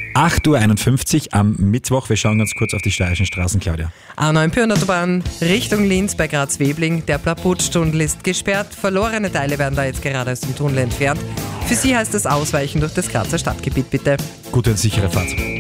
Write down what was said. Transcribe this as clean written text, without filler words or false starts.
8.51 Uhr am Mittwoch. Wir schauen ganz kurz auf die steirischen Straßen, Claudia. A9 Autobahn Richtung Linz bei Graz-Webling. Der Blabutz-Tunnel ist gesperrt. Verlorene Teile werden da jetzt gerade aus dem Tunnel entfernt. Für Sie heißt es Ausweichen durch das Grazer Stadtgebiet, bitte. Gute und sichere Fahrt.